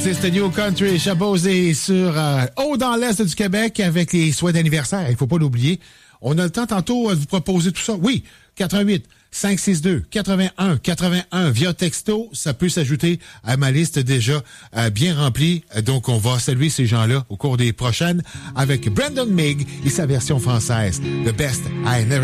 l'artiste New Country Chabosé sur haut dans l'est du Québec avec les souhaits d'anniversaire. Il faut pas l'oublier. On a le temps tantôt de vous proposer tout ça. Oui, 88 562 81 81 via texto. Ça peut s'ajouter à ma liste déjà bien remplie. Donc, on va saluer ces gens-là au cours des prochaines avec Brandon Mig et sa version française. The Best I Never